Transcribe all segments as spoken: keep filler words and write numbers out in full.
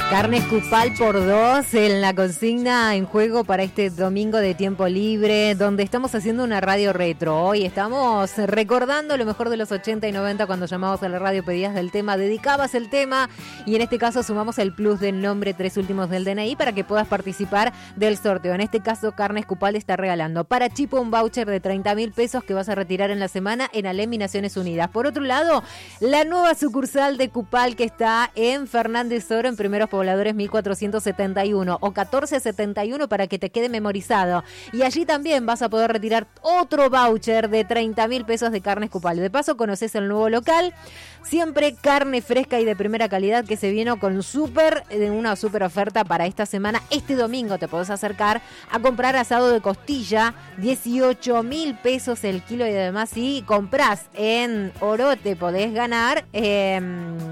Carnes Cupal por dos en la consigna en juego para este domingo de tiempo libre, donde estamos haciendo una radio retro. Hoy estamos recordando lo mejor de los ochenta y noventa cuando llamabas a la radio, pedías del tema, dedicabas el tema y en este caso sumamos el plus del nombre, tres últimos del D N I para que puedas participar del sorteo. En este caso, Carnes Cupal está regalando para Chipo un voucher de treinta mil pesos que vas a retirar en la semana en Alem y Naciones Unidas. Por otro lado, la nueva sucursal de Cupal que está en Fernández Oro, en Primeros Pobladores mil cuatrocientos setenta y uno o catorce setenta y uno para que te quede memorizado. Y allí también vas a poder retirar otro voucher de treinta mil pesos de Carnes Cupal. De paso, conoces el nuevo local. Siempre carne fresca y de primera calidad que se vino con súper, una súper oferta para esta semana. Este domingo te podés acercar a comprar asado de costilla, dieciocho mil pesos el kilo, y además si compras en Oro te podés ganar eh,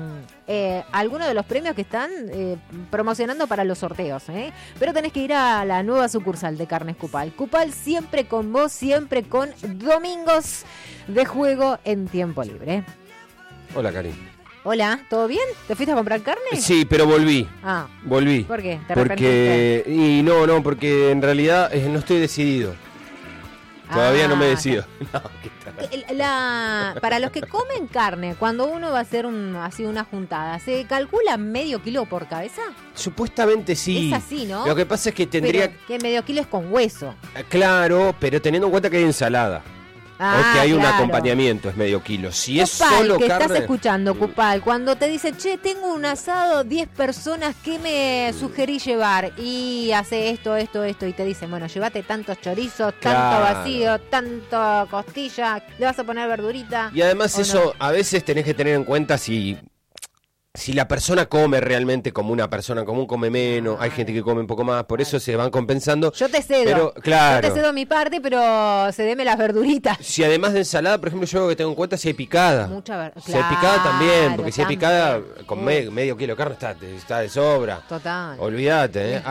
eh, algunos de los premios que están eh, promocionando para los sorteos, ¿eh? Pero tenés que ir a la nueva sucursal de Carnes Cupal. Cupal siempre con vos, siempre con domingos de juego en tiempo libre. Hola, Cari. Hola, ¿todo bien? ¿Te fuiste a comprar carne? Sí, pero volví. Ah. Volví. ¿Por qué? ¿Te porque y no, no, porque en realidad eh, no estoy decidido. Todavía ah, no me decido. No, ¿qué la, para los que comen carne, cuando uno va a hacer un, así una juntada, ¿se calcula medio kilo por cabeza? Supuestamente sí. Es así, ¿no? Lo que pasa es que tendría... Pero que medio kilo es con hueso. Claro, pero teniendo en cuenta que hay ensalada. Ah, o que hay claro. un acompañamiento, es medio kilo. Si Cupal, es solo que carne... estás escuchando, Cupal, cuando te dice, che, tengo un asado, diez personas, ¿qué me sugerí llevar? Y hace esto, esto, esto, y te dicen, bueno, llévate tantos chorizos, Claro. tanto vacío, tanto costilla, le vas a poner verdurita. Y además ¿o eso, no? a veces tenés que tener en cuenta si... Si la persona come realmente como una persona común, come menos, hay gente que come un poco más, por eso se van compensando. Yo te cedo, Pero, claro. yo te cedo mi parte, pero cedeme las verduritas. Si además de ensalada, por ejemplo, yo que tengo en cuenta si hay picada. Mucha ver- Si hay picada claro, también, porque si hay también. picada con Sí. me- medio kilo de carne está, está de sobra. Total. Olvídate, ¿eh? Ah,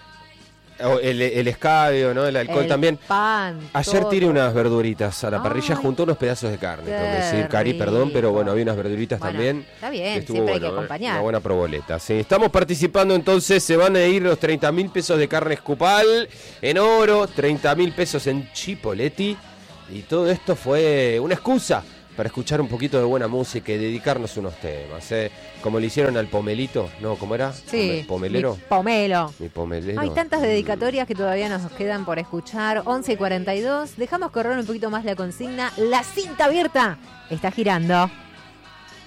o el, el escabio, ¿no? El alcohol El también. pan, Ayer todo. tiré unas verduritas a la parrilla Ay, junto a unos pedazos de carne. qué Tengo que decir, Cari, perdón, pero rico. bueno, había unas verduritas Bueno, también. está bien, que estuvo siempre hay que bueno, ¿eh? acompañar. Una buena proboleta, sí. Estamos participando entonces, se van a ir los treinta mil pesos de Carnes Cupal en Oro, treinta mil pesos en Chipoleti. Y todo esto fue una excusa para escuchar un poquito de buena música y dedicarnos unos temas, ¿eh? Como le hicieron al Pomelito, ¿no? ¿Cómo era? Sí, ¿Pomelero? mi pomelo. Mi Pomelero. Hay tantas dedicatorias que todavía nos quedan por escuchar. once y cuarenta y dos. Dejamos correr un poquito más la consigna. La cinta abierta está girando.